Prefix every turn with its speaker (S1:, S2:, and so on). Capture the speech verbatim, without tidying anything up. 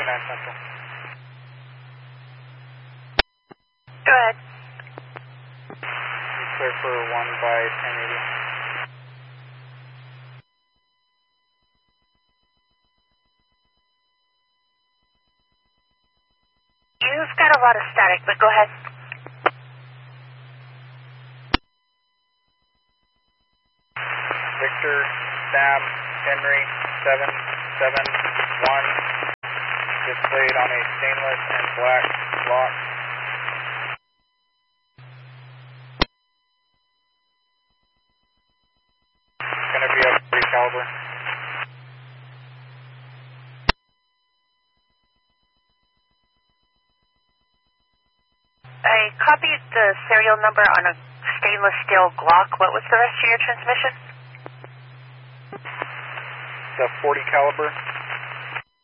S1: nine Central.
S2: Go ahead.
S1: You clear for one by ten eighty.
S2: You've got a lot of static, but go ahead.
S1: Victor, Sam, Henry, seven seven one, displayed on a stainless and black block. Going to be a forty caliber.
S2: I copied the serial number on a stainless steel Glock. What was the rest of your transmission?
S1: The forty caliber.